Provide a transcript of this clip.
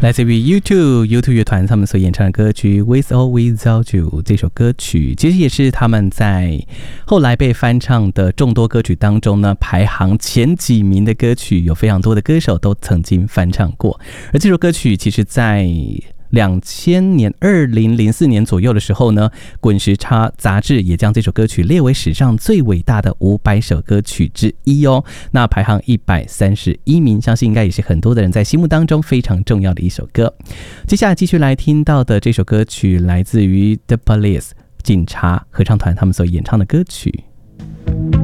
来自于 U2 乐团他们所演唱的歌曲 With or Without You。 这首歌曲其实也是他们在后来被翻唱的众多歌曲当中呢，排行前几名的歌曲，有非常多的歌手都曾经翻唱过。而这首歌曲其实在2004年左右的时候呢，滚石杂志也将这首歌曲列为史上最伟大的500首歌曲之一哦。那排行131名，相信应该也是很多的人在心目当中非常重要的一首歌。接下来继续来听到的这首歌曲来自于 The Police 警察合唱团他们所演唱的歌曲。